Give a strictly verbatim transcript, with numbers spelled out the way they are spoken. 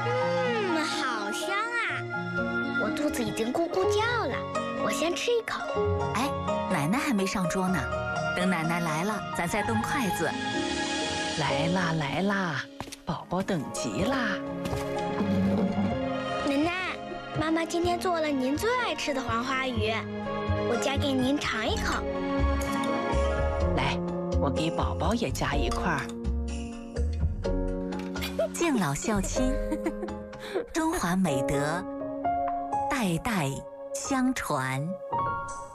嗯，好香啊！我肚子已经咕咕叫了，我先吃一口。 哎，奶奶还没上桌呢，等奶奶来了，咱再动筷子。 来啦来啦，宝宝等急啦！ 奶奶，妈妈今天做了您最爱吃的黄花鱼，我夹给您尝一口。 来，我给宝宝也夹一块儿。 敬老孝亲，中华美德代代相传。